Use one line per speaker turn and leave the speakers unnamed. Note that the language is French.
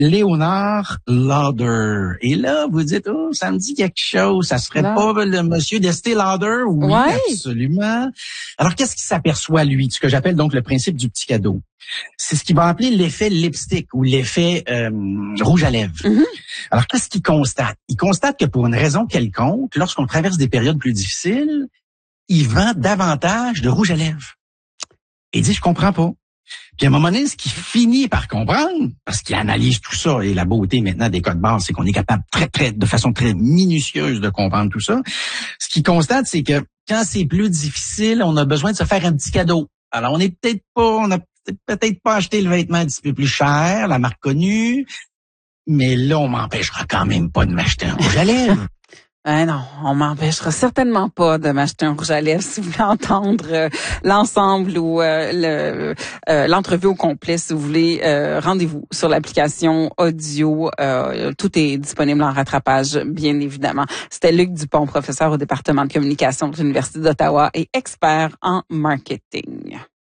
Léonard Lauder. Et là, vous dites, oh, ça me dit quelque chose. Ça serait pas le monsieur d'Estée Lauder? Oui, absolument. Alors, qu'est-ce qu'il s'aperçoit, lui? Ce que j'appelle donc le principe du petit cadeau. C'est ce qu'il va appeler l'effet lipstick ou l'effet rouge à lèvres. Mm-hmm. Alors, qu'est-ce qu'il constate? Il constate que pour une raison quelconque, lorsqu'on traverse des périodes plus difficiles, il vend davantage de rouge à lèvres. Et il dit, je comprends pas. Puis à un moment donné, ce qu'il finit par comprendre, parce qu'il analyse tout ça, et la beauté maintenant des codes barres, c'est qu'on est capable de façon très minutieuse de comprendre tout ça. Ce qu'il constate, c'est que quand c'est plus difficile, on a besoin de se faire un petit cadeau. Alors, on n'a peut-être pas acheté le vêtement un petit peu plus cher, la marque connue, mais là, on m'empêchera quand même pas de m'acheter un rouge à lèvres.
Non, on m'empêchera certainement pas de m'acheter un rouge à lèvres. Si vous voulez entendre l'ensemble ou l'entrevue au complet, si vous voulez, rendez-vous sur l'application audio. Tout est disponible en rattrapage, bien évidemment. C'était Luc Dupont, professeur au département de communication de l'Université d'Ottawa et expert en marketing.